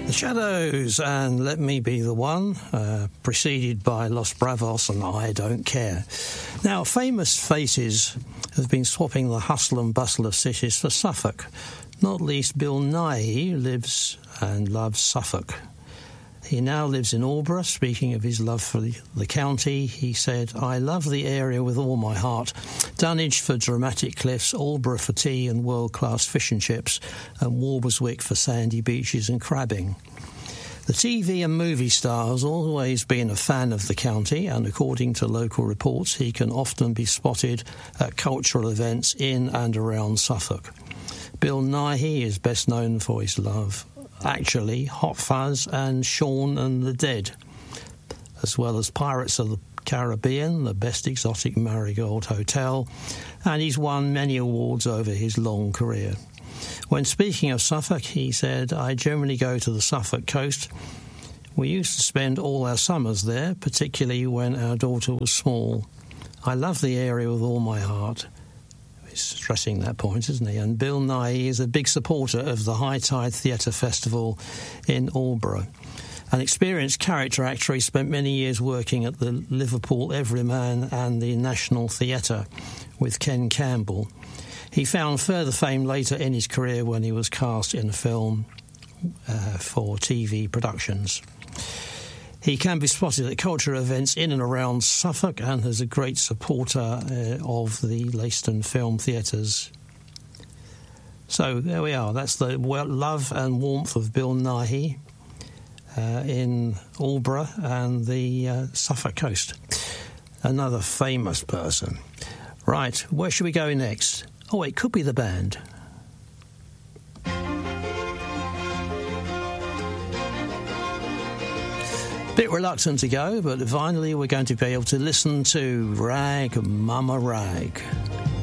Shadows and Let Me Be the One, preceded by Los Bravos and I Don't Care. Now, famous faces have been swapping the hustle and bustle of cities for Suffolk. Not least Bill Nighy lives and loves Suffolk. He now lives in Aldeburgh. Speaking of his love for the county, he said, "I love the area with all my heart. Dunwich for dramatic cliffs, Aldeburgh for tea and world-class fish and chips, and Walberswick for sandy beaches and crabbing." The TV and movie star has always been a fan of the county, and according to local reports, he can often be spotted at cultural events in and around Suffolk. Bill Nighy is best known for his love, actually, Hot Fuzz and Shaun and the Dead, as well as Pirates of the Caribbean, the Best Exotic Marigold Hotel, and he's won many awards over his long career. When speaking of Suffolk, he said, "I generally go to the Suffolk coast. We used to spend all our summers there, particularly when our daughter was small. I love the area with all my heart." He's stressing that point, isn't he? And Bill Nighy is a big supporter of the High Tide Theatre Festival in Aldeburgh. An experienced character actor, he spent many years working at the Liverpool Everyman and the National Theatre with Ken Campbell. He found further fame later in his career when he was cast in a film for TV productions. He can be spotted at cultural events in and around Suffolk and is a great supporter of the Leiston Film Theatres. So there we are. That's the love and warmth of Bill Nighy in Aldeburgh and the Suffolk coast. Another famous person. Right, where should we go next? Oh, it could be the band. Bit reluctant to go, but finally we're going to be able to listen to Rag Mama Rag.